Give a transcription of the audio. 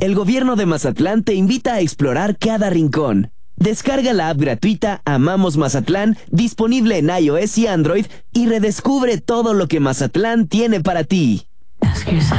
El gobierno de Mazatlán te invita a explorar cada rincón. Descarga la app gratuita Amamos Mazatlán, disponible en iOS y Android, y redescubre todo lo que Mazatlán tiene para ti.